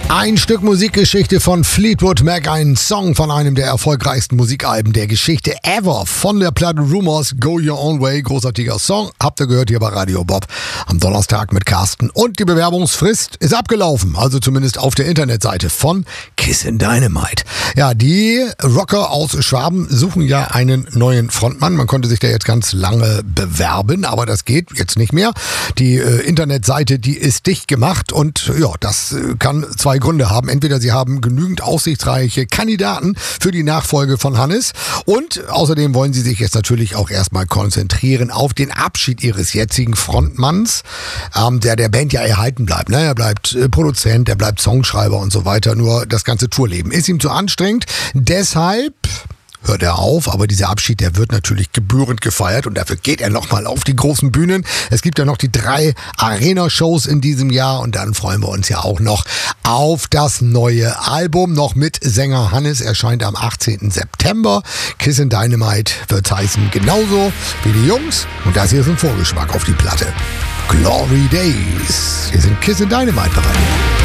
Ein Stück Musikgeschichte von Fleetwood Mac, ein Song von einem der erfolgreichsten Musikalben der Geschichte ever. Von der Platte Rumors, Go Your Own Way, großartiger Song. Habt ihr gehört hier bei Radio Bob am Donnerstag mit Carsten. Und die Bewerbungsfrist ist abgelaufen, also zumindest auf der Internetseite von Kissin' Dynamite. Ja, die Rocker aus Schwaben suchen ja einen neuen Frontmann. Man konnte sich da jetzt ganz lange bewerben, aber das geht jetzt nicht mehr. Die Internetseite, die ist dicht gemacht und ja, das kann zwei Gründe haben. Entweder sie haben genügend aussichtsreiche Kandidaten für die Nachfolge von Hannes und außerdem wollen sie sich jetzt natürlich auch erstmal konzentrieren auf den Abschied ihres jetzigen Frontmanns, der Band ja erhalten bleibt. Ne? Er bleibt Produzent, er bleibt Songschreiber und so weiter. Nur das ganze Tourleben ist ihm zu anstrengend. Deshalb hört er auf, aber dieser Abschied, der wird natürlich gebührend gefeiert und dafür geht er nochmal auf die großen Bühnen. Es gibt ja noch die 3 Arena-Shows in diesem Jahr und dann freuen wir uns ja auch noch auf das neue Album, noch mit Sänger Hannes, erscheint am 18. September. Kissin' Dynamite wird's heißen, genauso wie die Jungs und das hier ist ein Vorgeschmack auf die Platte. Glory Days. Hier sind Kissin' Dynamite bereit.